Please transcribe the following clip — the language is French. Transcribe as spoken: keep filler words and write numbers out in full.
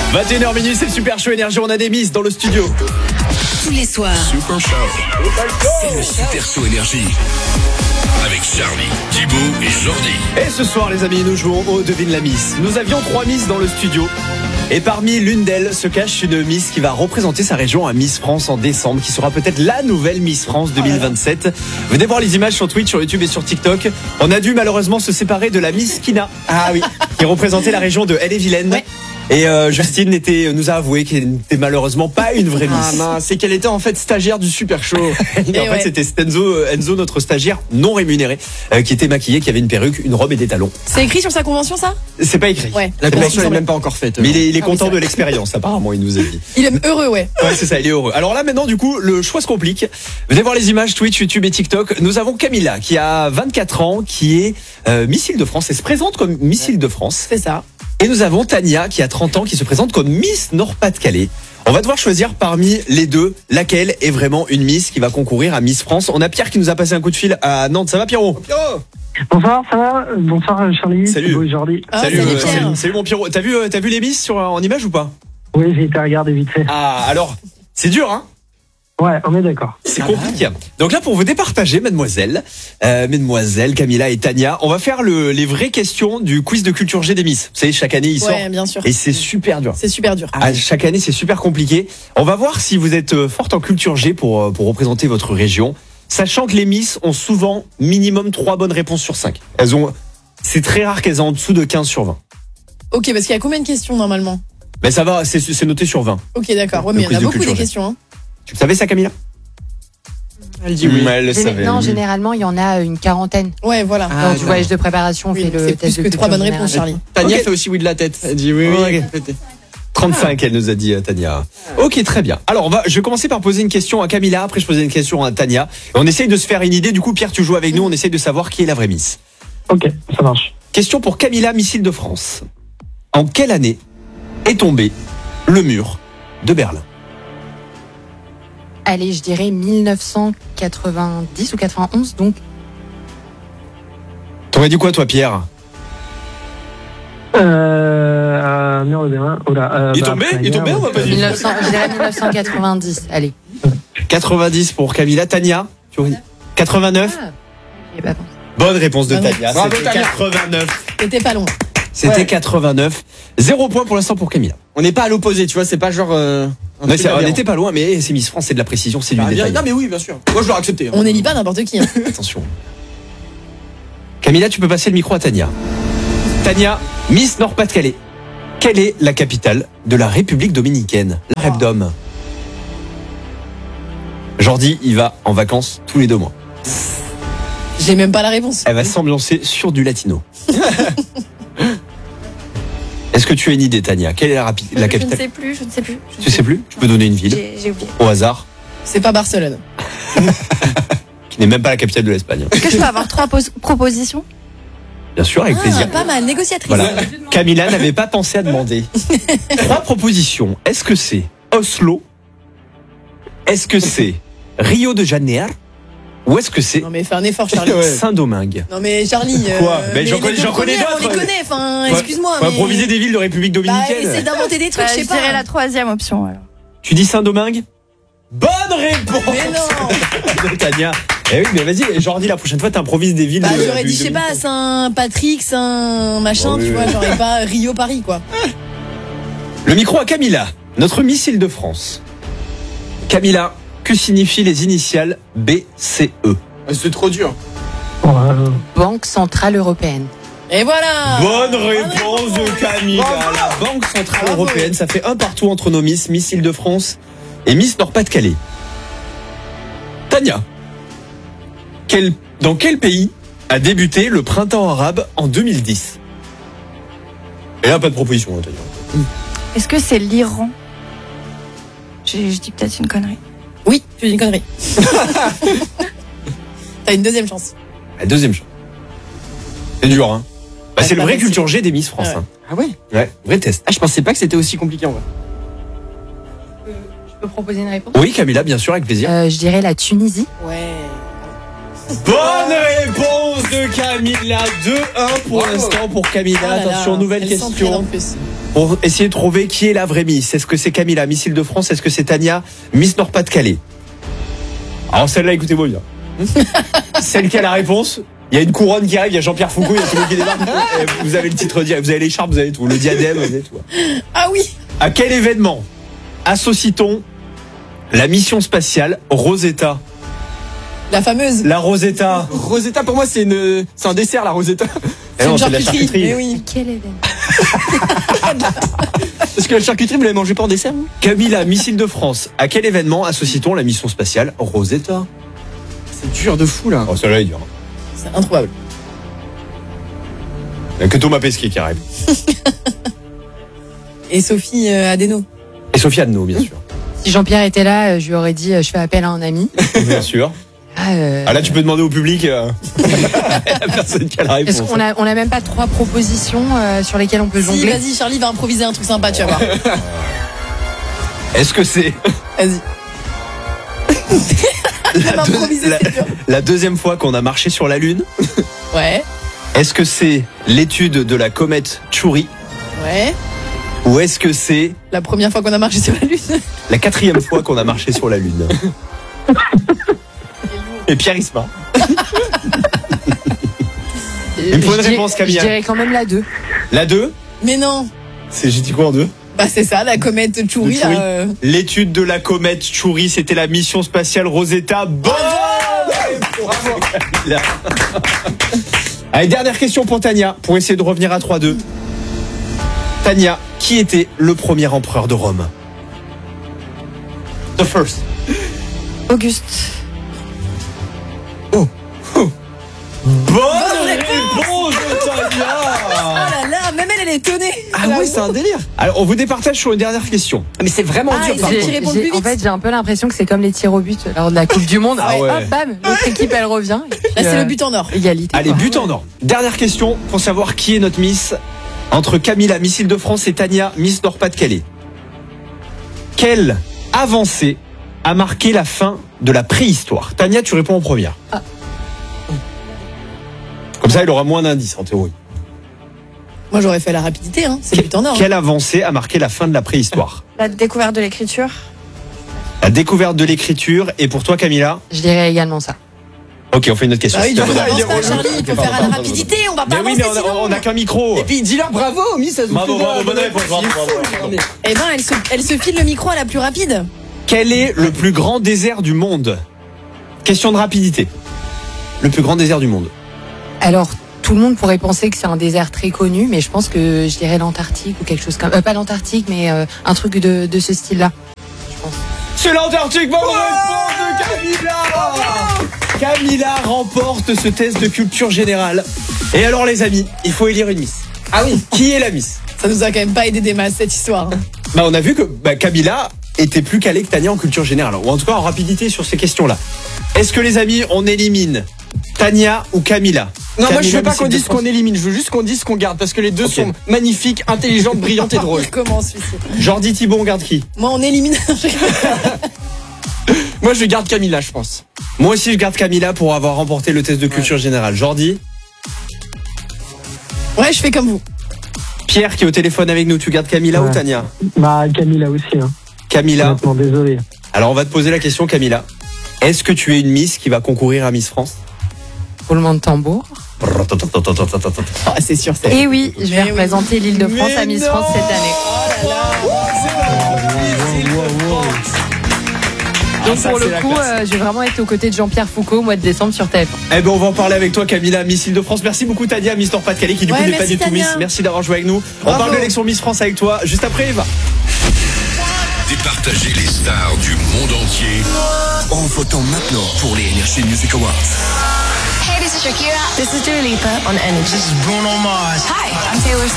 vingt et une heures minutes, c'est le Super Show Énergie, on a des miss dans le studio. Tous les soirs. Super Show. C'est le Super Show Énergie. Avec Charlie, Thibaut et Jordi. Et ce soir, les amis, nous jouons au Devine la Miss. Nous avions trois Miss dans le studio. Et parmi l'une d'elles se cache une Miss qui va représenter sa région à Miss France en décembre, qui sera peut-être la nouvelle Miss France deux mille vingt-sept. Venez voir les images sur Twitch, sur YouTube et sur TikTok. On a dû malheureusement se séparer de la Miss Kina. Ah oui. Qui représentait la région de Ille-et-Vilaine. Ouais. Et euh, Justine était, nous a avoué qu'elle n'était malheureusement pas une vraie Miss. Ah mince, c'est qu'elle était en fait stagiaire du Super Show. Et en ouais. fait, c'était Enzo, Enzo, notre stagiaire non rémunéré, euh, qui était maquillé, qui avait une perruque, une robe et des talons. C'est écrit sur sa convention, ça ? C'est pas écrit. Ouais. La convention n'est même pas encore faite. Mais il est, il est ah, content oui, de l'expérience, apparemment, il nous a dit. Il est heureux, ouais. Ouais, c'est ça, il est heureux. Alors là, maintenant, du coup, le choix se complique. Venez voir les images Twitch, YouTube et TikTok. Nous avons Camilla, qui a vingt-quatre ans, qui est euh, Miss Île-de-France. Elle se présente comme Miss Île-de-France. C'est ça. Et nous avons Tania, qui a trente ans, qui se présente comme Miss Nord-Pas-de-Calais. On va devoir choisir parmi les deux laquelle est vraiment une Miss qui va concourir à Miss France. On a Pierre qui nous a passé un coup de fil à Nantes. Ça va, Pierrot ? Pierrot. Bonsoir, ça va ? Bonsoir Charlie. Salut. Thibaut et Jordi. Ah, salut, salut, euh, Pierre. salut, salut mon Pierrot. T'as vu, euh, t'as vu les Miss sur, en image ou pas ? Oui, j'ai été regarder vite fait. Ah, alors, c'est dur, hein ? Ouais, on est d'accord. C'est compliqué. Donc là, pour vous départager, mademoiselle, euh, mesdemoiselles, Camilla et Tania, on va faire le, les vraies questions du quiz de culture G des Miss. Vous savez, chaque année, il sort. Ouais, bien sûr. Et c'est super dur. C'est super dur. Ah, chaque année, c'est super compliqué. On va voir si vous êtes euh, forte en culture G pour, euh, pour représenter votre région. Sachant que les Miss ont souvent minimum trois bonnes réponses sur cinq. Elles ont, c'est très rare qu'elles aient en dessous de quinze sur vingt. Ok, parce qu'il y a combien de questions normalement ? Mais ça va, c'est, c'est noté sur vingt. Ok, d'accord. Ouais, mais il y en quiz a de beaucoup culture des G. questions. Hein. Tu le savais ça, Camilla ? Elle dit oui. Elle le Géné- savait. non, généralement, il y en a une quarantaine. Ouais, voilà. Ah, Dans du voyage de préparation, on Oui, fait le c'est test plus de que trois culture bonnes réponses, générale. Charlie. Tania Ok. fait aussi oui de la tête. Elle dit oui, oui. Ouais. oui. trente-cinq, elle nous a dit, euh, Tania. Ok, très bien. Alors, on va, je vais commencer par poser une question à Camilla, après je poser une question à Tania. Et on essaye de se faire une idée. Du coup, Pierre, tu joues avec nous, on essaye de savoir qui est la vraie Miss. Ok, ça marche. Question pour Camilla, Miss Île-de-France. En quelle année est tombé le mur de Berlin ? Allez, je dirais mille neuf cent quatre-vingt-dix ou quatre-vingt-onze, donc T'aurais dit quoi, toi, Pierre ? Euh, euh, mur de Berlin. Oh là, euh, Il est bah, tombé après la Il est guerre, tombé, on va pas dire. mille neuf cents, je dirais mille neuf cent quatre-vingt-dix. Allez. quatre-vingt-dix pour Camilla. Tania, tu aurais dit quatre-vingt-neuf. Ah, j'ai pas pensé. Bonne réponse de Bravo. Tania. Bravo, C'était Tania. quatre-vingt-neuf. T'étais pas long. C'était Ouais. quatre-vingt-neuf. Zéro point pour l'instant pour Camilla. On n'est pas à l'opposé, tu vois, c'est pas genre. Euh, un Mais truc c'est- on aberrant. n'était pas loin, mais c'est Miss France, c'est de la précision, c'est du Ah, bien, détail. non, mais oui, bien sûr. Moi, je l'aurais accepté. hein. On n'élit pas n'importe qui. Hein. Attention. Camilla, tu peux passer le micro à Tania. Tania, Miss Nord-Pas-de-Calais. Quelle est la capitale de la République dominicaine ? La Repdom. Jordi, il va en vacances tous les deux mois. J'ai même pas la réponse. Elle va s'ambiancer sur du latino. Est-ce que tu as une idée, Tania ? Quelle est la, rapi- la Je ne capitale ? sais plus, je ne sais plus. Je ne Tu sais plus ? Tu peux donner une ville J'ai j'ai oublié. au hasard, C'est pas Barcelone. qui n'est même pas la capitale de l'Espagne. Est-ce que je peux avoir trois pos- propositions ? Bien sûr, avec Ah, plaisir. pas mal, négociatrice. Voilà. Camilla n'avait pas pensé à demander. Trois propositions. Est-ce que c'est Oslo ? Est-ce que c'est Rio de Janeiro ? Ou est-ce que c'est Non mais fais un effort, Charlie. Ouais. Saint-Domingue ? Non mais Charlie. euh, Quoi Mais j'en les connais- j'en connais premières, d'autres. On les connaît, enfin, Faut- excuse-moi. Faut mais... improviser des villes de République Bah, dominicaine. essaie d'inventer des trucs, Bah, je Je sais pas. dirais la troisième option alors. Tu dis Saint-Domingue ? Bonne réponse Mais non. de Tania. Eh oui, mais vas-y, Jordi, la prochaine fois, t'improvises des villes Bah de j'aurais République dit, je sais pas, dominicaine. Saint-Patrick, Saint-Machin, Oh, oui, tu oui. vois, j'aurais pas Rio-Paris, quoi. Le micro à Camilla, notre Miss Île-de-France. Camilla, que signifient les initiales B C E ? Ah, c'est trop dur. Bon, euh, Banque Centrale Européenne. Et voilà. Bonne réponse de Camilla. La Banque Centrale Bravo. Européenne, ça fait un partout entre nos Miss, Miss Île-de-France et Miss Nord-Pas-de-Calais. Tania, quel, dans quel pays a débuté le printemps arabe en deux mille dix ? Et là, pas de proposition, hein, Tania. Est-ce que c'est l'Iran ? Je, je dis peut-être une connerie. Oui, tu dis une connerie. T'as une deuxième chance. La deuxième chance. C'est dur, hein. Bah, Ouais, c'est le pas vrai facile. culture G des Miss France. Ouais. Hein. Ah ouais. Ouais, vrai test. Ah, je pensais pas que c'était aussi compliqué en vrai. Je peux proposer une réponse ? Oui, Camilla, bien sûr, avec plaisir. Euh, je dirais la Tunisie. Ouais. Bonne réponse réponse de Camilla. deux un pour Bravo. l'instant pour Camilla. Oh là là, Attention, nouvelle elle s'entraîne en question. plus. Pour essayer de trouver qui est la vraie Miss. Est-ce que c'est Camilla, Miss Île-de-France? Est-ce que c'est Tania, Miss Nord-Pas-de-Calais? Alors celle-là, écoutez-moi bien. Celle qui a la réponse, il y a une couronne qui arrive, il y a Jean-Pierre Foucault, il y a tout le monde qui débarque. Et vous avez le titre, vous avez l'écharpe, vous avez tout, le diadème, vous avez tout. Ah oui. À quel événement associe-t-on la mission spatiale Rosetta? La fameuse. La Rosetta. Rosetta, pour moi, c'est une, c'est un dessert, la Rosetta. Eh non, une c'est de la charcuterie. Mais oui. Quel événement? Parce que la charcuterie, vous l'avez mangé pas en dessert, vous? Camilla, Miss Île-de-France. À quel événement associe-t-on la mission spatiale Rosetta? C'est dur de fou, là. Oh, celle-là est dure. C'est introuvable. Il n'y a que Thomas Pesquet qui arrive. Et Sophie euh, Adeno. Et Sophie Adno, bien sûr. Si Jean-Pierre était là, euh, je lui aurais dit euh, je fais appel à un ami. Bien sûr. Ah, euh, Ah là, tu peux demander au public. Euh... la personne qui a la réponse. Est-ce qu'on a, on a même pas trois propositions euh, sur lesquelles on peut Si, jongler? vas-y, Charlie va improviser un truc sympa, tu vas voir. Est-ce que c'est Vas-y. la, deux- Improviser, la- c'est dur. la deuxième fois qu'on a marché sur la Lune? Ouais, Est-ce que c'est l'étude de la comète Chury? ouais. Ou est-ce que c'est La première fois qu'on a marché sur la Lune. la quatrième fois qu'on a marché sur la Lune? Et Pierre Isma. Il me faut une Je dirais- réponse, Camilla. Je dirais quand même la deux. La deux? Mais non. C'est, j'ai dit quoi en deux? Bah c'est ça, la comète Chury. Le Chury. là, euh, L'étude de la comète Chury, c'était la mission spatiale Rosetta. Bonne réponse, Camilla. Allez, dernière question pour Tania, pour essayer de revenir à trois deux. Tania, qui était le premier empereur de Rome? The first. Auguste. Bonne réponse de Tania. Oh là là, même elle, elle est étonnée. Ah ouais, c'est un délire. Alors, on vous départage sur une dernière question. Mais c'est vraiment Ah, dur, il par faut J'ai- qu'il contre. réponde j'ai- plus vite. En fait, j'ai un peu l'impression que c'est comme les tirs au but lors de la Coupe du Monde. Ah ouais. Hop, bam, l'autre équipe elle revient. et puis, Là, c'est euh, le but en or. Égalité. Allez, quoi. but en or. Dernière question pour savoir qui est notre Miss entre Camilla, Miss Île-de-France et Tania, Miss Nord-Pas-de-Calais. Quelle avancée a marqué la fin de la préhistoire? Tania, tu réponds en première. Ah. Comme ça, il aura moins d'indices en théorie. Moi, j'aurais fait la rapidité, hein. C'est le but en or. Quelle avancée a marqué la fin de la préhistoire? La découverte de l'écriture. La découverte de l'écriture. Et pour toi, Camilla? Je dirais également ça. Ok, on fait une autre question. Ah oui, du coup, Il est avance pas, relou. Charlie. Il faut Ok, faire à pardon, la pardon, rapidité. On va Mais pas oui, mais avancer on a, sinon. on a qu'un micro. Et puis, dis-leur bravo, Miss, ça se Bravo, fait bravo, bien. bonne réponse, bravo, Il est bravo, fou, bravo. lui. Eh ben, elle se, elle se file le micro à la plus rapide. Quel est le plus grand désert du monde? Question de rapidité. Le plus grand désert du monde. Alors, tout le monde pourrait penser que c'est un désert très connu, mais je pense que je dirais l'Antarctique ou quelque chose comme... Euh, pas l'Antarctique, mais euh, un truc de, de ce style-là. Je pense. C'est l'Antarctique, bonne réponse de Camilla. Camilla remporte ce test de culture générale. Et alors les amis, il faut élire une Miss. Ah oui. Qui est la Miss? Ça nous a quand même pas aidé des masses, cette histoire. hein. Bah on a vu que bah, Camilla était plus calée que Tania en culture générale, ou en tout cas en rapidité sur ces questions-là. Est-ce que les amis, on élimine Tania ou Camilla? Non, moi je Camilla, veux pas Miss qu'on dise Île-de-France. qu'on élimine, je veux juste qu'on dise qu'on garde parce que les deux Ok. sont magnifiques, intelligentes, brillantes et drôles. Il recommence, celui-ci. Jordi, Thibault, on garde qui? Moi, on élimine. Moi je garde Camilla, je pense. Moi aussi je garde Camilla pour avoir remporté le test de culture générale. Jordi, Ouais, je fais comme vous. Pierre qui est au téléphone avec nous, tu gardes Camilla Ouais. ou Tania? Bah, Camilla aussi, hein. Camilla. Honnêtement, désolé. Alors on va te poser la question Camilla. Est-ce que tu es une Miss qui va concourir à Miss France? Roulement de tambour. Ah, c'est sûr, c'est. Et oui, je vais Mais oui. représenter l'île de France Mais à Miss non. France cette année. Donc Ah, ça, pour c'est le la coup, classe. euh, je vais vraiment être aux côtés de Jean-Pierre Foucault au mois de décembre sur T F un. Eh ben on va en parler avec toi Camilla, Miss Île-de-France. Merci beaucoup Tania, Miss Nord-Pas-de-Calais qui du coup Ouais, n'est pas merci, du tout Tania. Miss. Merci d'avoir joué avec nous. On Bravo. parle de l'élection Miss France avec toi juste après Eva. Départager les stars du monde entier en votant maintenant pour les Energy Music Awards. Hey, this is Shakira. This is Dua Lipa on Energy. This is Bruno Mars. Hi, I'm Taylor Swift.